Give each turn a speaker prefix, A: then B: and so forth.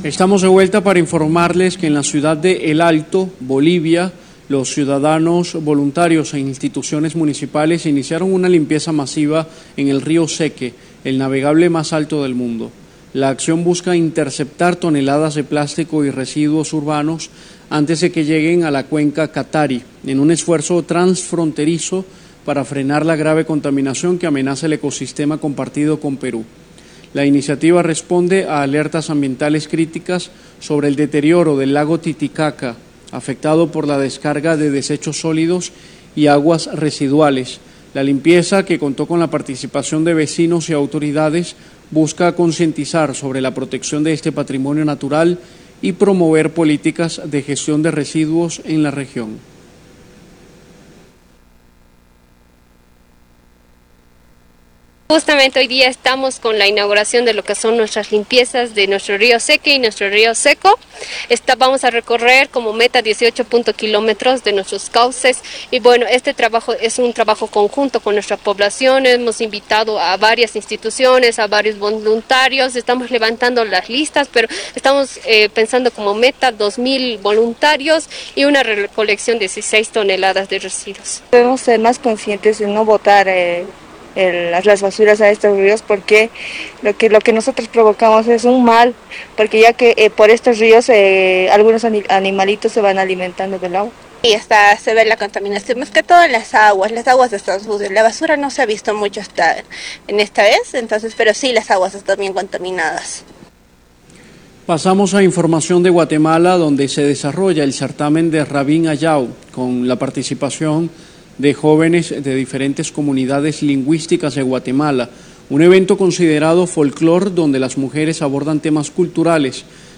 A: Estamos de vuelta para informarles que en la ciudad de El Alto, Bolivia, los ciudadanos voluntarios e instituciones municipales iniciaron una limpieza masiva en el río Seque, el navegable más alto del mundo. La acción busca interceptar toneladas de plástico y residuos urbanos antes de que lleguen a la cuenca Catari, en un esfuerzo transfronterizo para frenar la grave contaminación que amenaza el ecosistema compartido con Perú. La iniciativa responde a alertas ambientales críticas sobre el deterioro del lago Titicaca, afectado por la descarga de desechos sólidos y aguas residuales. La limpieza, que contó con la participación de vecinos y autoridades, busca concientizar sobre la protección de este patrimonio natural y promover políticas de gestión de residuos en la región.
B: Justamente hoy día estamos con la inauguración de lo que son nuestras limpiezas de nuestro río Seque y nuestro río Seco. Vamos a recorrer como meta 18 kilómetros de nuestros cauces y bueno, este trabajo es un trabajo conjunto con nuestra población. Hemos invitado a varias instituciones, a varios voluntarios, estamos levantando las listas, pero estamos pensando como meta 2.000 voluntarios y una recolección de 16 toneladas de residuos.
C: Debemos ser más conscientes de no botar las basuras a estos ríos, porque lo que nosotros provocamos es un mal, porque ya que por estos ríos algunos animalitos se van alimentando del agua.
D: Y se ve la contaminación, más que todo en las aguas están sucias. La basura no se ha visto mucho en esta vez, entonces, pero sí las aguas están bien contaminadas.
A: Pasamos a información de Guatemala, donde se desarrolla el certamen de Rabín Ayau, con la participación de jóvenes de diferentes comunidades lingüísticas de Guatemala, un evento considerado folclor donde las mujeres abordan temas culturales.